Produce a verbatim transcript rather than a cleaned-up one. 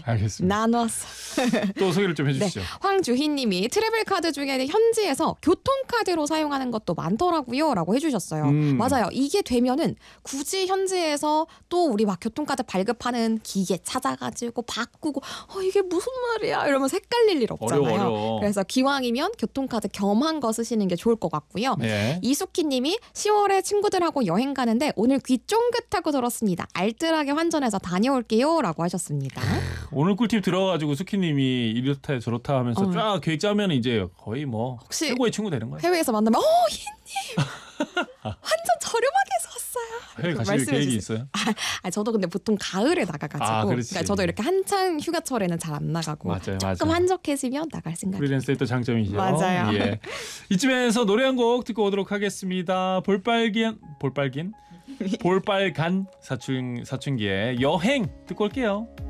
알겠습니다. 나눴어. 또 소개를 좀 해주시죠. 네, 황주희님이 트래블 카드 중에 현지에서 교통카드로 사용하는 것도 많더라고요 라고 해주셨어요. 음. 맞아요. 이게 되면은 굳이 현지에서 또 우리 막 교통카드 발급하는 기계 찾아가지고 바꾸고 어 이게 무슨 말이야 이러면서 헷갈릴 일 없잖아요. 어려워, 어려워. 그래서 기왕이면 교통카드 겸한 거 쓰시는 게 좋을 것 같고요. 네. 이수키님이 시월에 친구들하고 여행 가는데 오늘 귀 쫑긋하고 들었습니다. 알뜰하게 환전해서 다녀올게요 라고 하셨습니다. 오늘 꿀팁 들어가지고 수키님이 이렇다 저렇다 하면서 어. 쫙 계획 짜면 이제 거의 뭐 혹시 최고의 친구 되는 거예요. 해외에서 만나면 어 희님 완전 저렴하게 샀어요. 해외 가실 말씀해 계획이 주세요. 있어요? 아 저도 근데 보통 가을에 나가가지고 아, 그렇지. 그러니까 저도 이렇게 한창 휴가철에는 잘 안 나가고 맞아요, 조금 맞아요. 한적해지면 나갈 생각이. 프리랜서의 또 장점이죠. 맞아요. 예. 이쯤에서 노래 한 곡 듣고 오도록 하겠습니다. 볼빨긴 볼빨긴 볼빨간 사춘 사춘기의 여행 듣고 올게요.